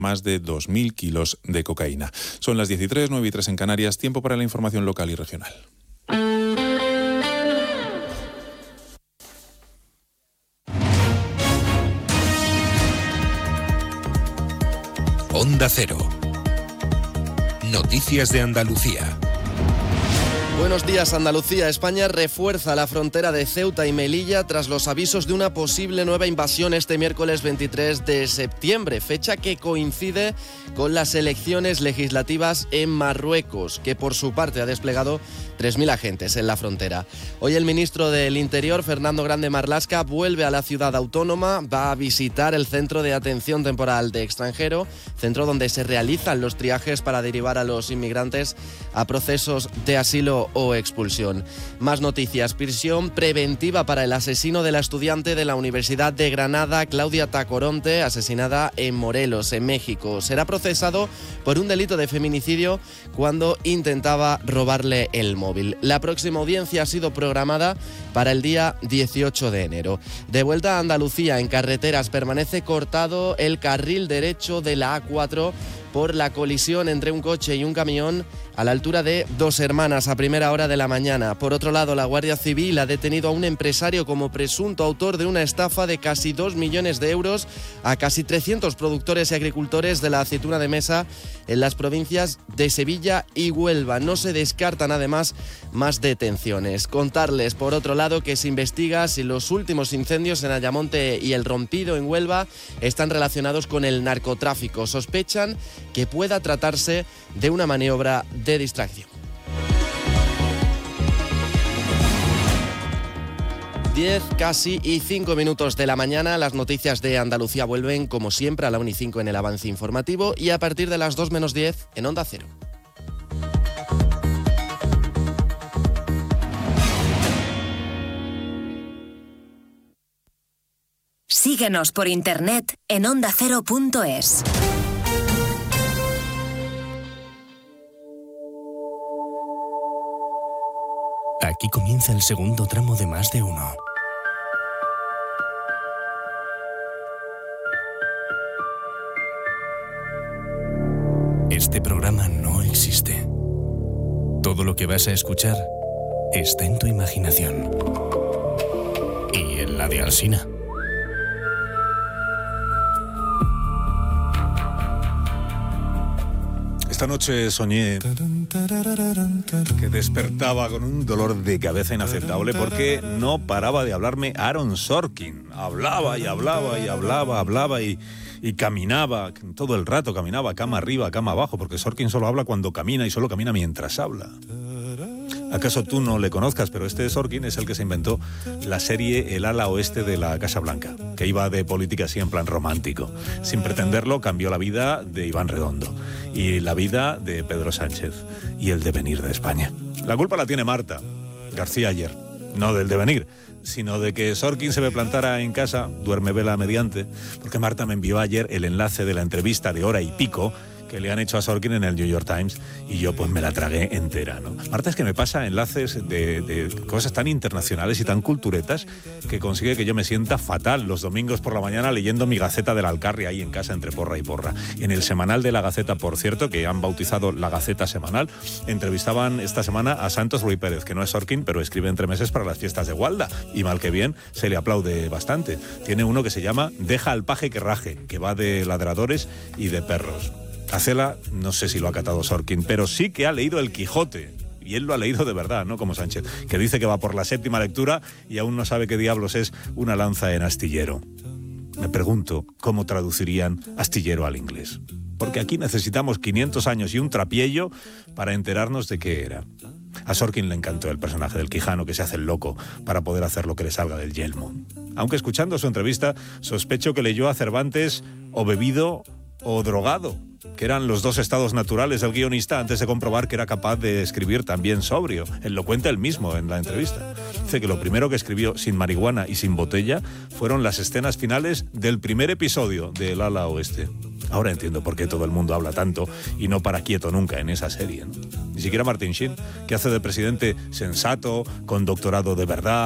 más de 2.000 kilos de cocaína. Son las 13, 9:03 en Canarias, tiempo para la información local y regional. Onda Cero. Noticias de Andalucía. Buenos días, Andalucía. España refuerza la frontera de Ceuta y Melilla tras los avisos de una posible nueva invasión este miércoles 23 de septiembre, fecha que coincide con las elecciones legislativas en Marruecos, que por su parte ha desplegado 3.000 agentes en la frontera. Hoy el ministro del Interior, Fernando Grande Marlaska, vuelve a la ciudad autónoma, va a visitar el Centro de Atención Temporal de Extranjero, centro donde se realizan los triajes para derivar a los inmigrantes a procesos de asilo o expulsión. Más noticias. Prisión preventiva para el asesino de la estudiante de la Universidad de Granada, Claudia Tacoronte, asesinada en Morelos, en México. Será procesado por un delito de feminicidio cuando intentaba robarle el móvil. La próxima audiencia ha sido programada para el día 18 de enero. De vuelta a Andalucía, en carreteras permanece cortado el carril derecho de la A4 por la colisión entre un coche y un camión a la altura de Dos Hermanas a primera hora de la mañana. Por otro lado, la Guardia Civil ha detenido a un empresario como presunto autor de una estafa de casi 2 millones de euros a casi 300 productores y agricultores de la aceituna de mesa en las provincias de Sevilla y Huelva. No se descartan además más detenciones. Contarles, por otro lado, que se investiga si los últimos incendios en Ayamonte y El Rompido en Huelva están relacionados con el narcotráfico. Sospechan que pueda tratarse de una maniobra de distracción. 10 casi y 5 minutos de la mañana. Las noticias de Andalucía vuelven, como siempre, a la 1:05 en el avance informativo y a partir de las 2 menos 10 en Onda Cero. Síguenos por internet en ondacero.es. Aquí comienza el segundo tramo de Más de Uno. Este programa no existe. Todo lo que vas a escuchar está en tu imaginación. Y en la de Alsina. Esta noche soñé que despertaba con un dolor de cabeza inaceptable porque no paraba de hablarme Aaron Sorkin. Hablaba y caminaba, todo el rato caminaba, cama arriba, cama abajo, porque Sorkin solo habla cuando camina y solo camina mientras habla. ¿Acaso tú no le conozcas? Pero este Sorkin es el que se inventó la serie El ala oeste de la Casa Blanca, que iba de política así en plan romántico. Sin pretenderlo, cambió la vida de Iván Redondo y la vida de Pedro Sánchez y el devenir de España. La culpa la tiene Marta García ayer, no del devenir, sino de que Sorkin se me plantara en casa, duerme vela mediante, porque Marta me envió ayer el enlace de la entrevista de hora y pico que le han hecho a Sorkin en el New York Times y yo pues me la tragué entera, ¿no? Marta es que me pasa enlaces de cosas tan internacionales y tan culturetas que consigue que yo me sienta fatal los domingos por la mañana leyendo mi Gaceta del Alcarria ahí en casa entre porra y porra. En el semanal de La Gaceta, por cierto, que han bautizado La Gaceta Semanal, entrevistaban esta semana a Santos Ruiz Pérez, que no es Sorkin, pero escribe entre meses para las fiestas de Gualda y mal que bien se le aplaude bastante. Tiene uno que se llama Deja al paje que raje, que va de ladradores y de perros. Acela, no sé si lo ha catado Sorkin, pero sí que ha leído El Quijote. Y él lo ha leído de verdad, no como Sánchez, que dice que va por la 7ª lectura y aún no sabe qué diablos es una lanza en astillero. Me pregunto cómo traducirían astillero al inglés. Porque aquí necesitamos 500 años y un trapiello para enterarnos de qué era. A Sorkin le encantó el personaje del Quijano que se hace el loco para poder hacer lo que le salga del yelmo. Aunque escuchando su entrevista, sospecho que leyó a Cervantes o bebido o drogado, que eran los dos estados naturales del guionista antes de comprobar que era capaz de escribir también sobrio. Él lo cuenta él mismo en la entrevista. Dice que lo primero que escribió sin marihuana y sin botella fueron las escenas finales del primer episodio de El ala oeste. Ahora entiendo por qué todo el mundo habla tanto y no para quieto nunca en esa serie, ¿no? Ni siquiera Martin Sheen, que hace de presidente sensato, con doctorado de verdad,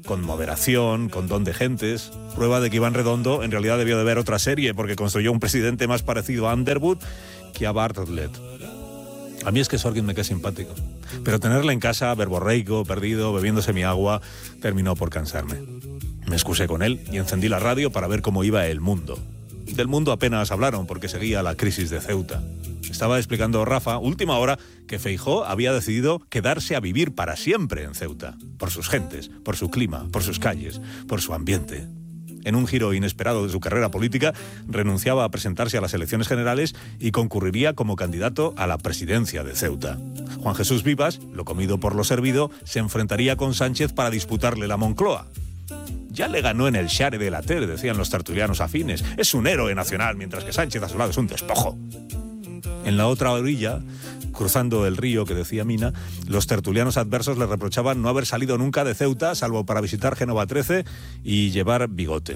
con moderación, con don de gentes. Prueba de que Iván Redondo en realidad debió de ver otra serie porque construyó un presidente más parecido a Underwood que a Bartlett. A mí es que Sorkin me cae simpático, pero tenerle en casa, verborreico, perdido, bebiéndose mi agua, terminó por cansarme. Me excusé con él y encendí la radio para ver cómo iba el mundo. Del mundo apenas hablaron porque seguía la crisis de Ceuta. Estaba explicando Rafa, última hora, que Feijóo había decidido quedarse a vivir para siempre en Ceuta, por sus gentes, por su clima, por sus calles, por su ambiente. En un giro inesperado de su carrera política, renunciaba a presentarse a las elecciones generales y concurriría como candidato a la presidencia de Ceuta. Juan Jesús Vivas, lo comido por lo servido, se enfrentaría con Sánchez para disputarle la Moncloa. Ya le ganó en el Share de la Ter, decían los tertulianos afines. Es un héroe nacional, mientras que Sánchez a su lado es un despojo. En la otra orilla, cruzando el río que decía Mina, los tertulianos adversos le reprochaban no haber salido nunca de Ceuta, salvo para visitar Génova 13 y llevar bigote.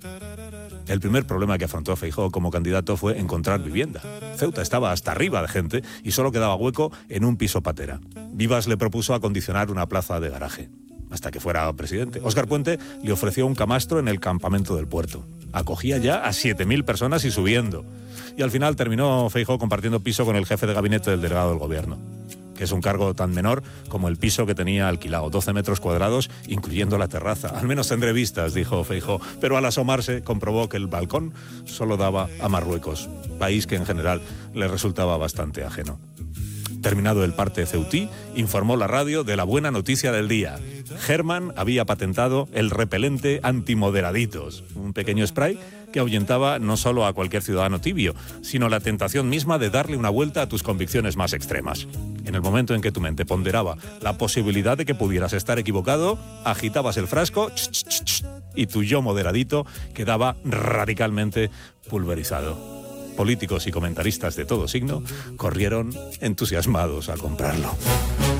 El primer problema que afrontó Feijóo como candidato fue encontrar vivienda. Ceuta estaba hasta arriba de gente y solo quedaba hueco en un piso patera. Vivas le propuso acondicionar una plaza de garaje, hasta que fuera presidente. Óscar Puente le ofreció un camastro en el campamento del puerto. Acogía ya a 7.000 personas y subiendo. Y al final terminó Feijóo compartiendo piso con el jefe de gabinete del delegado del gobierno, que es un cargo tan menor como el piso que tenía alquilado, 12 metros cuadrados, incluyendo la terraza. Al menos tendré vistas, dijo Feijóo, pero al asomarse comprobó que el balcón solo daba a Marruecos, país que en general le resultaba bastante ajeno. Terminado el parte ceutí, informó la radio de la buena noticia del día. Herman había patentado el repelente antimoderaditos, un pequeño spray que ahuyentaba no solo a cualquier ciudadano tibio, sino la tentación misma de darle una vuelta a tus convicciones más extremas. En el momento en que tu mente ponderaba la posibilidad de que pudieras estar equivocado, agitabas el frasco y tu yo moderadito quedaba radicalmente pulverizado. Políticos y comentaristas de todo signo corrieron entusiasmados a comprarlo.